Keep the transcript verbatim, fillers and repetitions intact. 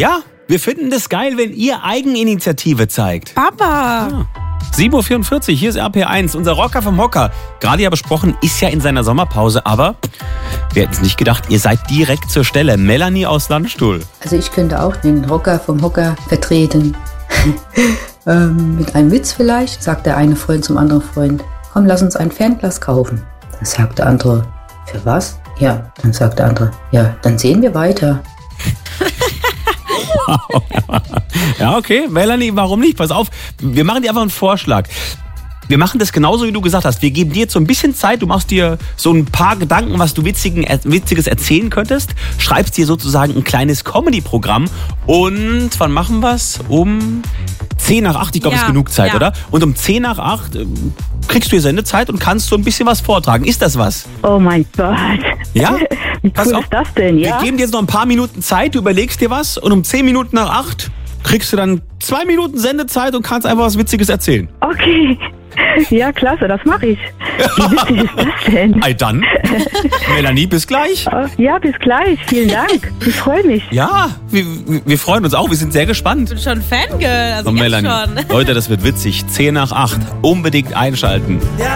Ja, wir finden das geil, wenn ihr Eigeninitiative zeigt. Papa. Ja. sieben Uhr vierundvierzig, hier ist R P eins. Unser Rocker vom Hocker, gerade ja besprochen, ist ja in seiner Sommerpause. Aber wir hätten es nicht gedacht, ihr seid direkt zur Stelle. Melanie aus Landstuhl. Also ich könnte auch den Rocker vom Hocker vertreten. ähm, mit einem Witz vielleicht, sagt der eine Freund zum anderen Freund. Komm, lass uns ein Fernglas kaufen. Dann sagt der andere, für was? Ja, dann sagt der andere, ja, dann sehen wir weiter. Ja, okay. Melanie, warum nicht? Pass auf, wir machen dir einfach einen Vorschlag. Wir machen das genauso, wie du gesagt hast. Wir geben dir jetzt so ein bisschen Zeit. Du machst dir so ein paar Gedanken, was du witzigen, Witziges erzählen könntest. Schreibst dir sozusagen ein kleines Comedy-Programm. Und wann machen wir es? Um zehn nach acht. Ich glaube, Ja, ist genug Zeit, ja. oder? Und um zehn nach acht ähm, kriegst du hier Sendezeit und kannst so ein bisschen was vortragen. Ist das was? Oh mein Gott. Ja? Wie Pass cool auf. ist das denn, ja? Wir geben dir jetzt noch ein paar Minuten Zeit. Du überlegst dir was. Und um zehn Minuten nach acht kriegst du dann zwei Minuten Sendezeit und kannst einfach was Witziges erzählen. Okay. Ja, klasse, das mache ich. Wie witzig ist das denn? Ei, dann. Melanie, bis gleich. Oh, ja, bis gleich. Vielen Dank. Ich freue mich. Ja, wir, wir freuen uns auch. Wir sind sehr gespannt. Ich bin schon Fangirl, also Und jetzt Melanie, schon. Leute, das wird witzig. zehn nach acht. Unbedingt einschalten.